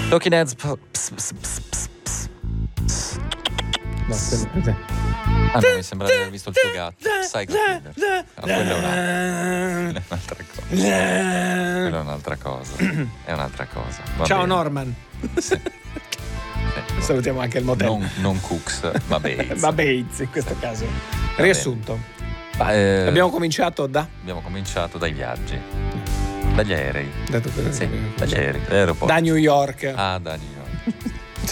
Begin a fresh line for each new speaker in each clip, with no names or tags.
Talking Heads.
No,
Ah no, mi sembra di aver visto il tuo gatto. Psycho Killer. No, quella è un'altra cosa. Quella è un'altra cosa. È un'altra cosa. Va
Ciao
bene.
Norman.
Sì.
Salutiamo anche il motel.
Non Cooks, ma Bates.
Ma Bates in questo caso. Riassunto. Abbiamo cominciato
Abbiamo cominciato dai viaggi. Dagli aerei. Sì, dagli aerei. Dall'aeroporto.
Da New York.
Da New York.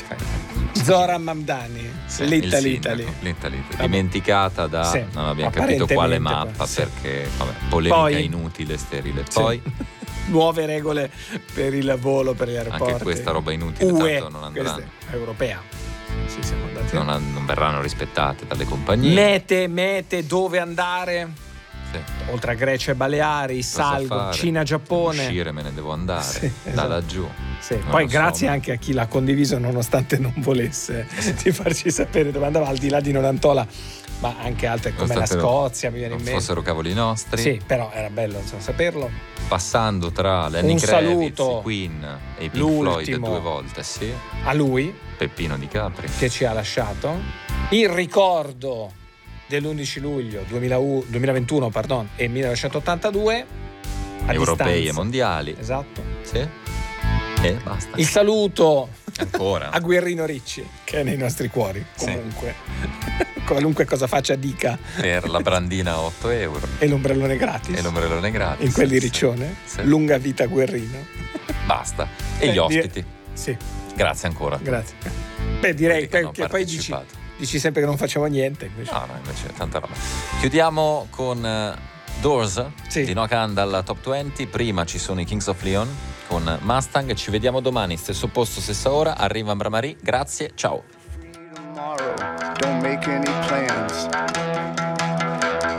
Zoran Mamdani.
Sì,
l'Italy.
L'Italy. Dimenticata da
Sì,
non abbiamo capito quale
apparentemente,
mappa,
sì.
perché polemica
Poi-
inutile, sterile.
Sì.
Poi
Nuove regole per il volo, per gli aeroporti.
anche questa roba inutile
UE,
tanto non andranno.
questa è europea. Sì, siamo andati.
Non verranno rispettate dalle compagnie.
Mete dove andare.
Sì.
Oltre a Grecia e Baleari,
Cosa
Salgo,
fare?
Cina, Giappone.
Uscire me ne devo andare.
Sì,
Da
esatto.
laggiù.
Sì.
Non
Poi
lo so,
grazie
ma-
anche a chi l'ha condiviso nonostante non volesse di farci sapere dove andava, al di là di Nonantola, ma anche altre come la
Nonostante
Scozia mi viene in
non
mente.
fossero cavoli nostri.
Sì, però era bello insomma, saperlo.
Passando tra Lenny
Un
Kravitz,
saluto.
i Queen e i Pink
L'ultimo.
Floyd 2 volte, sì.
A lui
Peppino Di Capri.
che ci ha lasciato. Il ricordo dell'11 luglio 2021 e 1982 a
Europei
distanza.
e mondiali.
Esatto.
Sì. E basta.
Il saluto
Ancora.
a Guerrino Ricci che è nei nostri cuori
Sì.
comunque. Qualunque cosa faccia dica.
Per la brandina a 8 euro.
E l'ombrellone gratis
E l'ombrellone gratis.
in quel di
Sì.
Riccione.
Sì.
Lunga vita Guerrino.
Basta. E gli ospiti.
Sì,
Grazie ancora.
grazie. Beh, direi
Quelli che hanno
che poi dici
partecipato.
sempre che non facciamo niente invece.
No, invece tanta roba. Chiudiamo con Doors
Sì.
di Noah Khan dalla Top 20. Prima ci sono i Kings of Leon con Mustang. Ci vediamo domani, stesso posto, stessa ora. Arriva Ambra-Marie. Grazie, ciao.
Tomorrow, don't make any plans.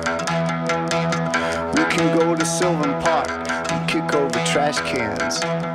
We can go to Sylvan Park and kick over trash cans.